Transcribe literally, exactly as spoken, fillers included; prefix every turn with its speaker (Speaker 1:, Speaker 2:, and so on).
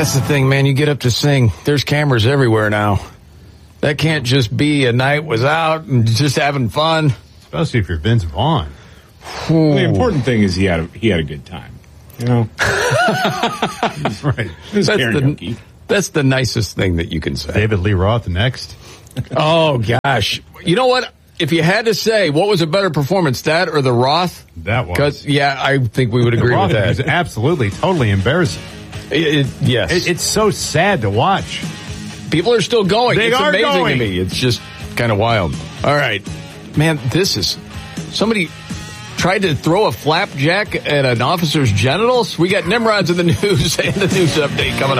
Speaker 1: That's the thing, man. You get up to sing. There's cameras everywhere now. That can't just be a night was out and just having fun.
Speaker 2: Especially if you're Vince Vaughn.
Speaker 3: Well, the important thing is he had a, he had a good time. You know?
Speaker 2: That's right.
Speaker 1: That's the, that's the nicest thing that you can say.
Speaker 2: David Lee Roth next.
Speaker 1: Oh, gosh. You know what? If you had to say, what was a better performance, that or the Roth?
Speaker 2: That was.
Speaker 1: Because, yeah, I think we would agree
Speaker 2: the Roth
Speaker 1: with that.
Speaker 2: was absolutely, totally embarrassing.
Speaker 1: It, it, yes.
Speaker 2: It, it's so sad to watch.
Speaker 1: People are still going.
Speaker 2: They
Speaker 1: it's
Speaker 2: are
Speaker 1: amazing
Speaker 2: going.
Speaker 1: to me. It's just kind of wild. All right. Man, this is... Somebody tried to throw a flapjack at an officer's genitals. We got Nimrods in the news and the news update coming up.